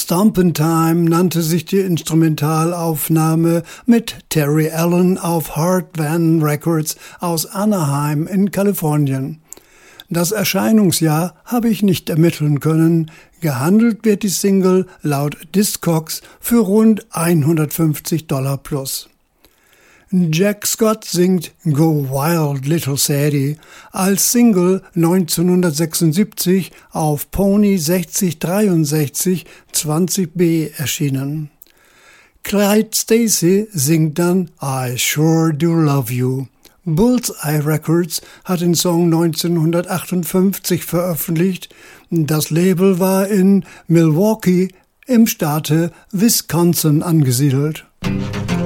Stompin' Time nannte sich die Instrumentalaufnahme mit Terry Allen auf Hart Van Records aus Anaheim in Kalifornien. Das Erscheinungsjahr habe ich nicht ermitteln können. Gehandelt wird die Single laut Discogs für rund $150 plus. Jack Scott singt Go Wild Little Sadie als Single 1976 auf Pony 6063 20B erschienen. Clyde Stacy singt dann I Sure Do Love You. Bullseye Records hat den Song 1958 veröffentlicht. Das Label war in Milwaukee im Staate Wisconsin angesiedelt.